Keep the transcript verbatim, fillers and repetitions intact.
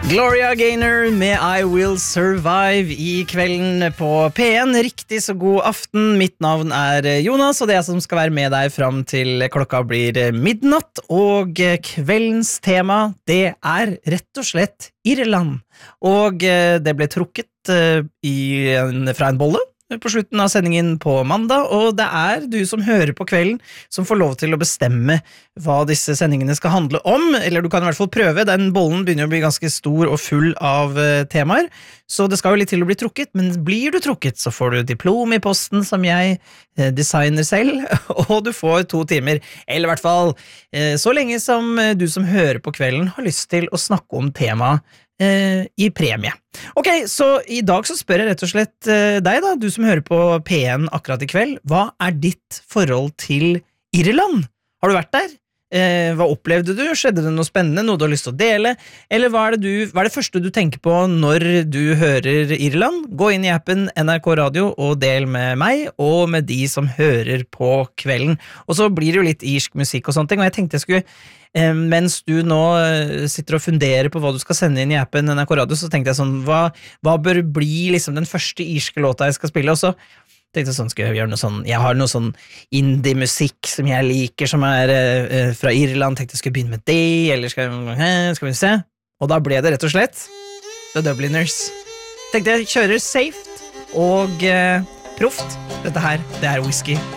Gloria Gaynor med I Will Survive I kvelden på P en. Riktig så god aften. Mitt navn er Jonas, og det er jeg som skal være med deg fram til klokka blir midnatt. Og kveldens tema, det er rett og slett Irland. Og det ble trukket i en, fra en bolle på slutten av sendingen på mandag, og det er du som hører på kvelden som får lov til å bestemme hva disse sendingene skal handle om, eller du kan i hvert fall prøve. Den bollen begynner å bli ganske stor og full av temaer, så det skal jo litt til å bli trukket, men blir du trukket så får du diplom i posten som jeg designer selv, og du får to timer, eller i hvert fall så lenge som du som hører på kvelden har lyst til å snakke om temaet i premie. Ok, så i dag så spør jeg rett og slett deg da, du som hører på P en akkurat i kveld, hva er ditt forhold til Irland? Har du vært der? Eh, hva opplevde du? Skjedde det noe spennende, noe du har lyst til å dele? Eller hva er det, du, hva er det første du tenker på når du hører Irland? Gå inn i appen N R K Radio og del med meg og med de som hører på kvelden. Og så blir det jo litt irsk musikk og sånne ting, og jeg tenkte jeg skulle eh, mens du nå sitter og funderer på hva du skal sende inn i appen N R K Radio, så tenkte jeg sånn, hva, hva bør bli liksom den første irske låta jeg skal spille, og så tenkte jeg sånn, skal jeg gjøre noe sånn, jeg har noe sånn indie-musikk som jeg liker, som er eh, fra Irland, tenkte jeg skulle begynne med det, eller skal, eh, skal vi se, og da ble det rett og slett The Dubliners. Tenkte jeg kjører safe og eh, proft. Dette her, det er Whiskey